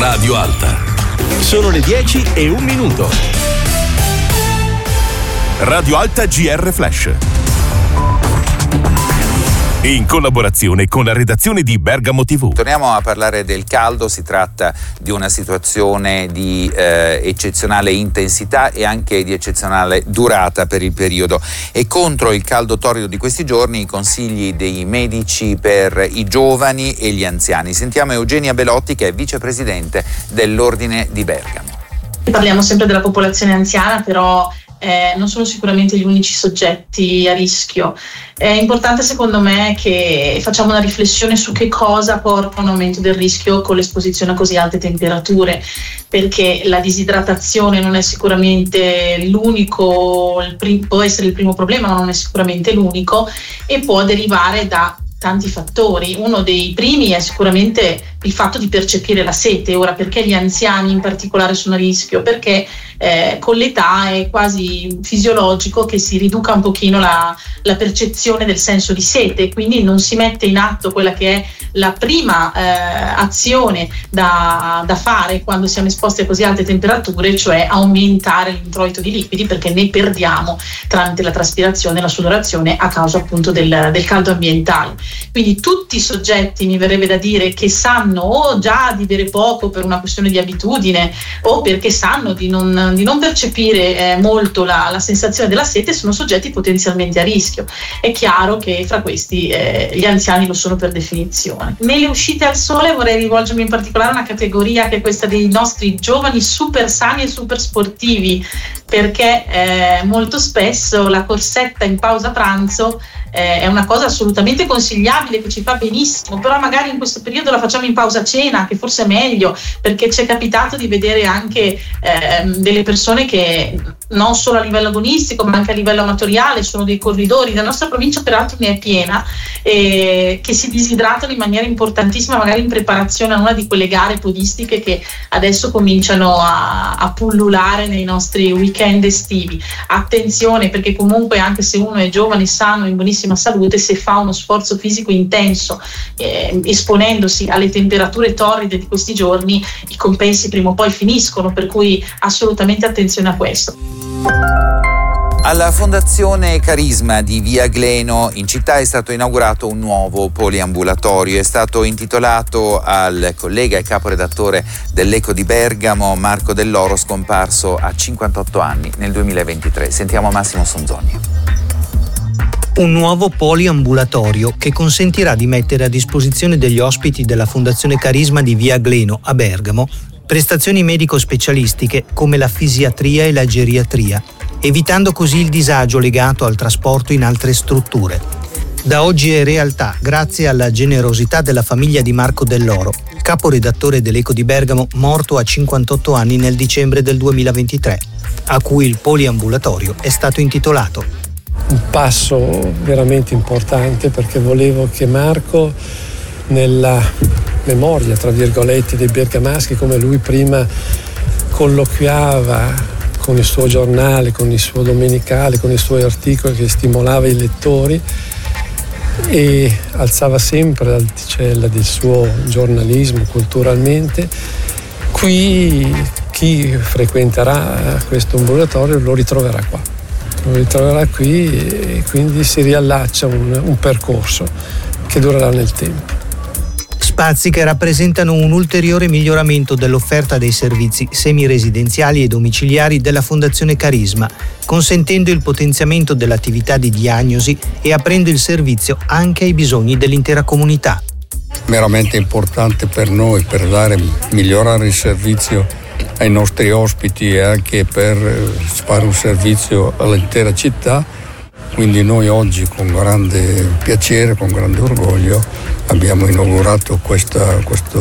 Radio Alta. Sono le 10:01. Radio Alta GR Flash. In collaborazione con la redazione di Bergamo TV. Torniamo a parlare del caldo. Si tratta di una situazione di eccezionale intensità e anche di eccezionale durata per il periodo. E contro il caldo torrido di questi giorni i consigli dei medici per i giovani e gli anziani. Sentiamo Eugenia Belotti, che è vicepresidente dell'Ordine di Bergamo. Parliamo sempre della popolazione anziana, però non sono sicuramente gli unici soggetti a rischio. È importante secondo me che facciamo una riflessione su che cosa porta un aumento del rischio con l'esposizione a così alte temperature, perché la disidratazione non è sicuramente l'unico, può essere il primo problema, ma non è sicuramente l'unico, e può derivare da tanti fattori. Uno dei primi è sicuramente il fatto di percepire la sete. Ora, perché gli anziani in particolare sono a rischio? Perché con l'età è quasi fisiologico che si riduca un pochino la percezione del senso di sete, quindi non si mette in atto quella che è la prima azione da fare quando siamo esposti a così alte temperature, cioè aumentare l'introito di liquidi, perché ne perdiamo tramite la traspirazione e la sudorazione a causa appunto del caldo ambientale. Quindi tutti i soggetti, mi verrebbe da dire, che sanno o già di bere poco per una questione di abitudine o perché sanno di non percepire molto la sensazione della sete, sono soggetti potenzialmente a rischio. È chiaro che fra questi gli anziani lo sono per definizione. Nelle uscite al sole vorrei rivolgermi in particolare a una categoria che è questa dei nostri giovani super sani e super sportivi, perché molto spesso la corsetta in pausa pranzo è una cosa assolutamente consigliabile, che ci fa benissimo, però magari in questo periodo la facciamo in pausa cena, che forse è meglio, perché ci è capitato di vedere anche delle persone che non solo a livello agonistico ma anche a livello amatoriale sono dei corridori. La nostra provincia peraltro ne è piena, che si disidratano in maniera importantissima, magari in preparazione a una di quelle gare podistiche che adesso cominciano a pullulare nei nostri weekend estivi. Attenzione, perché comunque anche se uno è giovane, sano, in buonissima salute, se fa uno sforzo fisico intenso esponendosi alle temperature torride di questi giorni, i compensi prima o poi finiscono, per cui assolutamente attenzione a questo. Alla Fondazione Carisma di Via Gleno in città è stato inaugurato un nuovo poliambulatorio. È stato intitolato al collega e caporedattore dell'Eco di Bergamo, Marco Dell'Oro, scomparso a 58 anni nel 2023. Sentiamo Massimo Sonzogni. Un nuovo poliambulatorio che consentirà di mettere a disposizione degli ospiti della Fondazione Carisma di Via Gleno a Bergamo prestazioni medico-specialistiche come la fisiatria e la geriatria, evitando così il disagio legato al trasporto in altre strutture. Da oggi è realtà grazie alla generosità della famiglia di Marco Dell'Oro, caporedattore dell'Eco di Bergamo, morto a 58 anni nel dicembre del 2023, a cui il poliambulatorio è stato intitolato. Un passo veramente importante, perché volevo che Marco, nella memoria tra virgolette dei bergamaschi, come lui prima colloquiava con il suo giornale, con il suo domenicale, con i suoi articoli, che stimolava i lettori e alzava sempre l'asticella del suo giornalismo culturalmente, qui chi frequenterà questo ambulatorio lo ritroverà qua. Lo ritroverà qui e quindi si riallaccia un percorso che durerà nel tempo. Spazi che rappresentano un ulteriore miglioramento dell'offerta dei servizi semiresidenziali e domiciliari della Fondazione Carisma, consentendo il potenziamento dell'attività di diagnosi e aprendo il servizio anche ai bisogni dell'intera comunità. Veramente importante per noi, per migliorare il servizio ai nostri ospiti e anche per fare un servizio all'intera città. Quindi noi oggi con grande piacere, con grande orgoglio abbiamo inaugurato questo